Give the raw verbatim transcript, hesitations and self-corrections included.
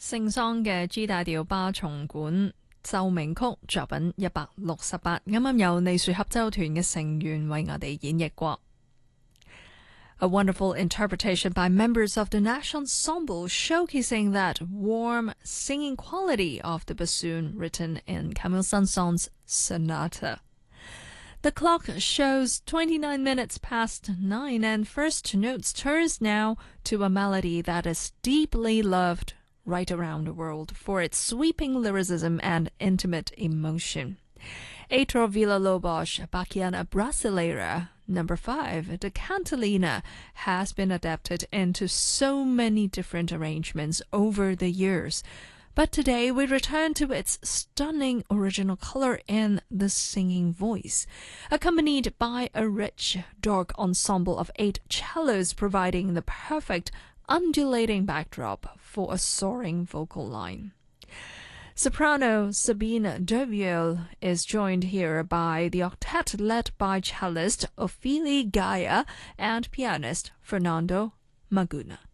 聖桑嘅 G 大調巴松管奏鳴曲作品一百六十八，啱啱由利樹合奏團嘅成員為我哋演繹過。A wonderful interpretation by members of the National Ensemble showcasing that warm singing quality of the bassoon written in Camille Saint-Saëns' Sonata. The clock shows twenty-nine minutes past nine, and First Notes turns now to a melody that is deeply loved right around the world for its sweeping lyricism and intimate emotion. Heitor Villa-Lobos' Bachiana Brasileira, number five, the Cantilena, has been adapted into so many different arrangements over the years. But today we return to its stunning original color in the singing voice, accompanied by a rich, dark ensemble of eight cellos providing the perfect undulating backdrop for a soaring vocal line. Soprano Sabine Devielle is joined here by the octet led by cellist Ophélie Gaia and pianist Fernando Maguna.